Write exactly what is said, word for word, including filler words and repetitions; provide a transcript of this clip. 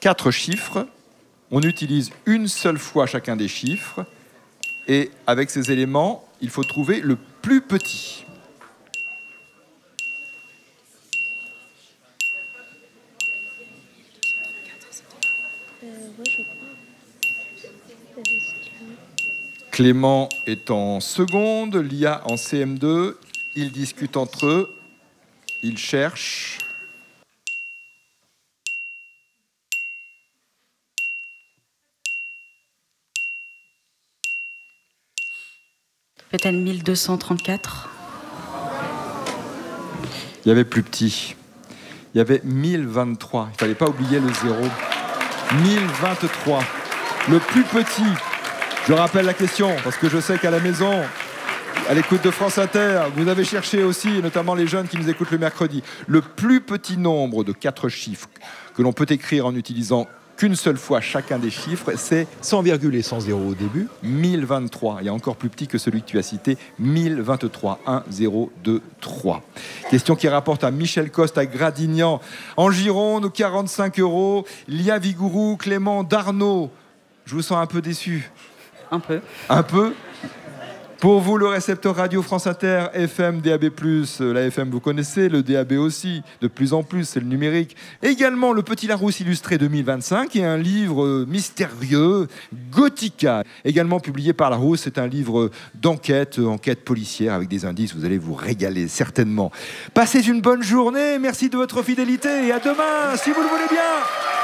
quatre chiffres. On utilise une seule fois chacun des chiffres. Et avec ces éléments, il faut trouver le plus petit. Clément est en seconde, Lia en C M deux. Ils discutent entre eux. Ils cherchent. Peut-être mille deux cent trente-quatre. Il y avait plus petit. Il y avait mille vingt-trois. Il ne fallait pas oublier le zéro. mille vingt-trois. Le plus petit. Je rappelle la question, parce que je sais qu'à la maison, à l'écoute de France Inter, vous avez cherché aussi, notamment les jeunes qui nous écoutent le mercredi, le plus petit nombre de quatre chiffres que l'on peut écrire en utilisant qu'une seule fois chacun des chiffres, c'est sans virgule et sans zéro au début. mille vingt-trois. Il y a encore plus petit que celui que tu as cité, mille vingt-trois. un, zéro, deux, trois. Question qui rapporte à Michel Coste à Gradignan. En Gironde, quarante-cinq euros. Lia Vigourou, Clément Darnaud. Je vous sens un peu déçu. Un peu. Un peu. Pour vous, le récepteur radio France Inter, F M, D A B plus, la F M vous connaissez, le D A B aussi, de plus en plus, c'est le numérique. Également le Petit Larousse illustré deux mille vingt-cinq et un livre mystérieux, Gothica, également publié par Larousse. C'est un livre d'enquête, enquête policière avec des indices, vous allez vous régaler certainement. Passez une bonne journée, merci de votre fidélité et à demain, si vous le voulez bien.